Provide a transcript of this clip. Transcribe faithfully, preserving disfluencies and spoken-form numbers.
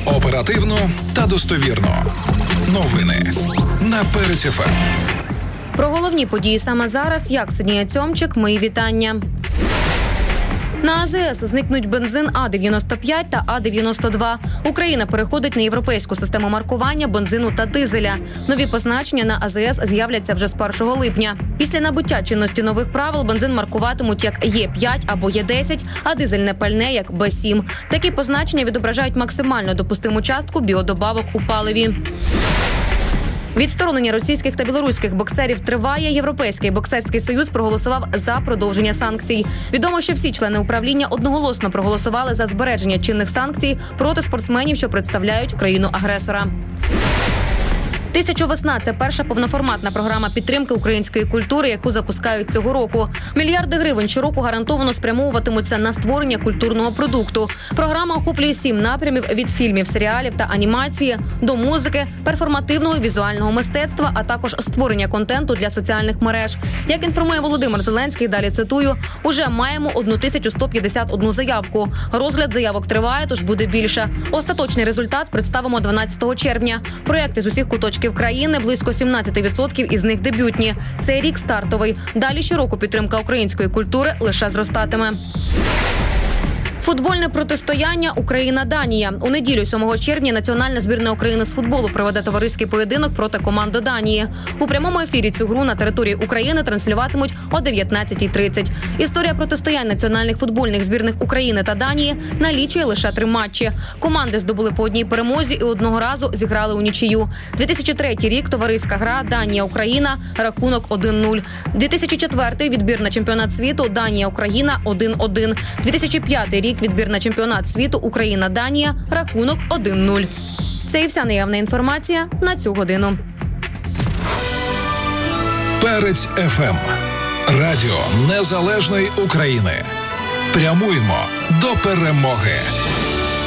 Оперативно та достовірно. Новини на Перець еф ем. Про головні події саме зараз, як Сиднія Цьомчик, мої вітання. На А З С зникнуть бензин А дев'яносто п'ять та А дев'яносто два. Україна переходить на європейську систему маркування бензину та дизеля. Нові позначення на А З С з'являться вже з першого липня. Після набуття чинності нових правил бензин маркуватимуть як Е п'ять або Е десять, а дизельне пальне як Б сім. Такі позначення відображають максимально допустиму частку біодобавок у паливі. Відсторонення російських та білоруських боксерів триває. Європейський боксерський союз проголосував за продовження санкцій. Відомо, що всі члени управління одноголосно проголосували за збереження чинних санкцій проти спортсменів, що представляють країну-агресора. «Тисяча весна» – це перша повноформатна програма підтримки української культури, яку запускають цього року. Мільярди гривень щороку гарантовано спрямовуватимуться на створення культурного продукту. Програма охоплює сім напрямів – від фільмів, серіалів та анімації до музики, перформативного і візуального мистецтва, а також створення контенту для соціальних мереж. Як інформує Володимир Зеленський, далі цитую, «Уже маємо тисячу сто п'ятдесят одну заявку. Розгляд заявок триває, тож буде більше. Остаточний результат представимо дванадцятого червня. Проєкти з усіх куточків країни, близько сімнадцять відсотків із них дебютні. Цей рік стартовий. Далі щороку підтримка української культури лише зростатиме. Футбольне протистояння Україна-Данія. У неділю, сьомого червня, національна збірна України з футболу проведе товариський поєдинок проти команди Данії. У прямому ефірі цю гру на території України транслюватимуть о дев'ятнадцятій тридцять. Історія протистоянь національних футбольних збірних України та Данії налічує лише три матчі. Команди здобули по одній перемозі і одного разу зіграли у нічию. дві тисячі третій рік товариська гра Данія-Україна, рахунок один нуль. дві тисячі четвертий відбір на чемпіонат світу Данія-Україна один один. дві тисячі п'ятий рік відбір на чемпіонат світу Україна-Данія, рахунок один нуль. Це і вся наявна інформація на цю годину. Перець еф ем. Радіо Незалежної України. Прямуємо до перемоги.